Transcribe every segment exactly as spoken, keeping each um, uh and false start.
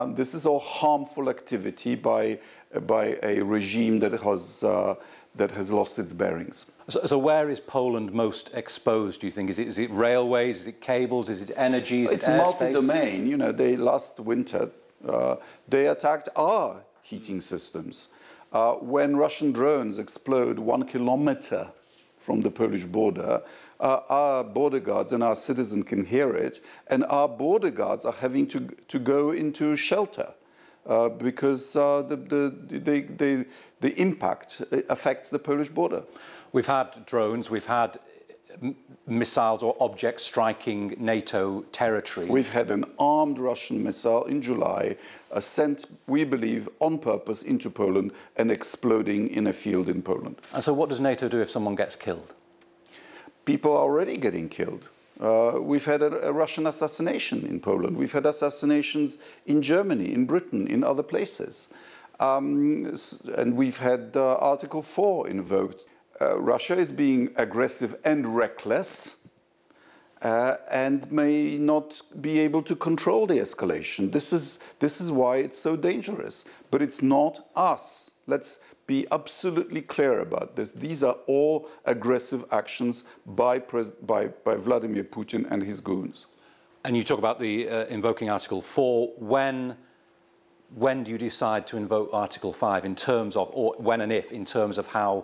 And this is all harmful activity by, by a regime that has, uh, that has lost its bearings. So, so where is Poland most exposed, do you think? Is it, is it railways, is it cables, is it energy, is it's it airspace? multi-domain. You know, they last winter, uh, they attacked our heating systems. Uh, when Russian drones explode one kilometer from the Polish border, uh, our border guards and our citizens can hear it, and our border guards are having to, to go into shelter uh, because uh, the, the, the, the, the impact affects the Polish border. We've had drones, we've had missiles or objects striking NATO territory. We've had an armed Russian missile in July uh, sent, we believe, on purpose into Poland and exploding in a field in Poland. And so what does NATO do if someone gets killed? People are already getting killed. Uh, we've had a, a Russian assassination in Poland. We've had assassinations in Germany, in Britain, in other places. Um, and we've had uh, Article four invoked. Uh, Russia is being aggressive and reckless uh, and may not be able to control the escalation. This is, this is why it's so dangerous. But it's not us. Let's be absolutely clear about this. These are all aggressive actions by, Pres by, by Vladimir Putin and his goons. And you talk about the uh, invoking Article four. When, when do you decide to invoke Article five in terms of, or when and if, in terms of how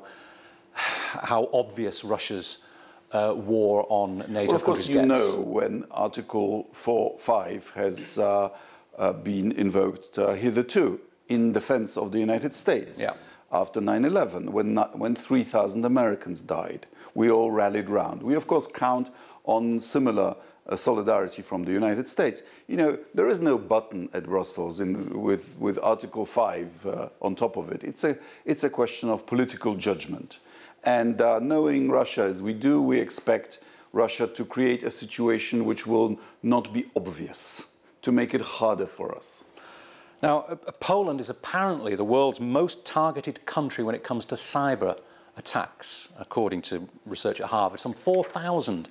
how obvious Russia's uh, war on NATO well, of course, gets? you know when Article four five has uh, uh, been invoked uh, hitherto in defense of the United States. Yeah. After nine eleven, when, when three thousand Americans died, we all rallied round. We, of course, count on similar uh, solidarity from the United States. You know, there is no button at Brussels in, with, with Article five uh, on top of it. It's a, it's a question of political judgment. And uh, knowing Russia as we do, we expect Russia to create a situation which will not be obvious, to make it harder for us. Now, uh, Poland is apparently the world's most targeted country when it comes to cyber attacks, according to research at Harvard. Some four thousand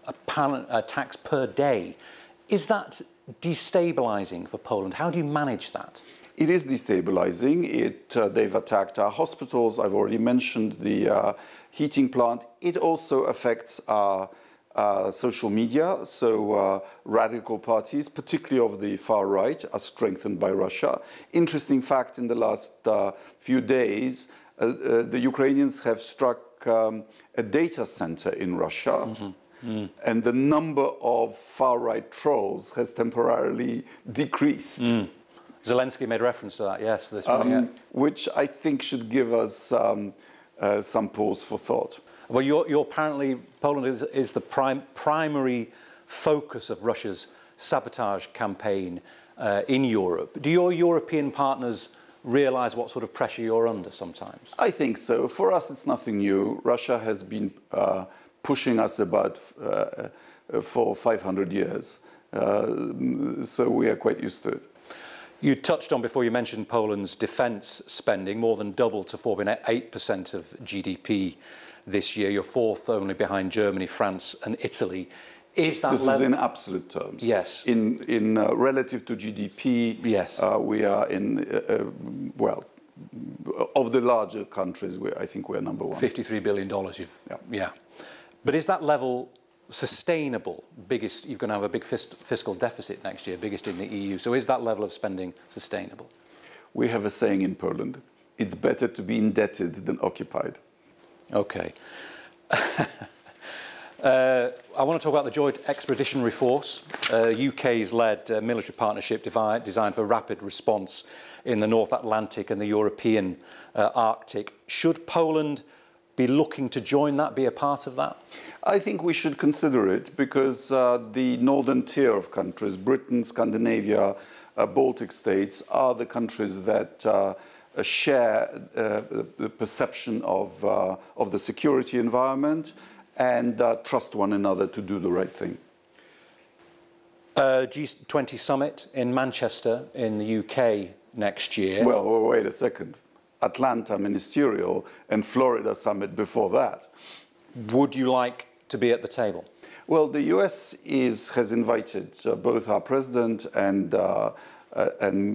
attacks per day. Is that destabilising for Poland? How do you manage that? It is destabilizing. It, uh, they've attacked our hospitals. I've already mentioned the uh, heating plant. It also affects our uh, social media. So uh, radical parties, particularly of the far right, are strengthened by Russia. Interesting fact, in the last uh, few days, uh, uh, the Ukrainians have struck um, a data center in Russia. Mm-hmm. Mm. And the number of far-right trolls has temporarily decreased. Mm. Zelensky made reference to that, yes, this morning. Um, yeah. Which I think should give us um, uh, some pause for thought. Well, you're, you're apparently, Poland is, is the prim primary focus of Russia's sabotage campaign uh, in Europe. Do your European partners realise what sort of pressure you're under sometimes? I think so. For us, it's nothing new. Russia has been uh, pushing us about uh, for five hundred years. Uh, so we are quite used to it. You touched on, before you mentioned Poland's defence spending, more than double to four point eight percent of G D P this year. You're fourth only behind Germany, France and Italy. Is that This level? is in absolute terms. Yes. In, in uh, relative to G D P, yes. uh, we are in, uh, uh, well, of the larger countries, we, I think we're number one. fifty-three billion dollars, you've, yeah. yeah. But is that level sustainable? Biggest, you're going to have a big fis fiscal deficit next year, biggest in the E U. So is that level of spending sustainable? We have a saying in Poland, it's better to be indebted than occupied. Okay. uh, I want to talk about the Joint Expeditionary Force, uh, U K's led uh, military partnership designed for rapid response in the North Atlantic and the European uh, Arctic. Should Poland be looking to join that, be a part of that? I think we should consider it because uh, the northern tier of countries, Britain, Scandinavia, uh, Baltic states, are the countries that uh, share uh, the perception of, uh, of the security environment and uh, trust one another to do the right thing. Uh, G twenty summit in Manchester in the U K next year. Well, wait a second. Atlanta ministerial and Florida summit before that. Would you like to be at the table? Well, the U S is, has invited uh, both our president and, uh, uh, and